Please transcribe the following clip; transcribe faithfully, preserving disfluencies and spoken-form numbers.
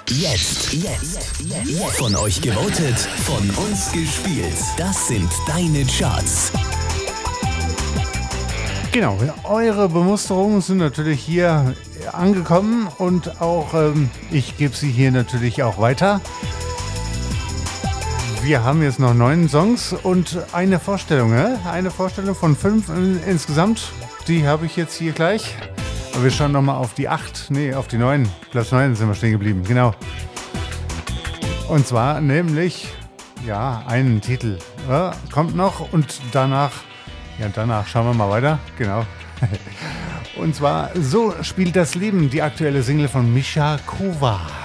Jetzt, jetzt, jetzt. Von euch gewotet, von uns gespielt. Das sind deine Charts. Genau, eure Bemusterungen sind natürlich hier angekommen und auch ähm, ich gebe sie hier natürlich auch weiter. Wir haben jetzt noch neun Songs und eine Vorstellung, ne? Eine Vorstellung von fünf insgesamt. Die habe ich jetzt hier gleich. Aber wir schauen nochmal auf die acht, nee, auf die neun. Platz neun sind wir stehen geblieben, genau. Und zwar nämlich, ja, einen Titel. Ja, kommt noch und danach, ja, danach schauen wir mal weiter, genau. Und zwar, so spielt das Leben, die aktuelle Single von Misha Kova.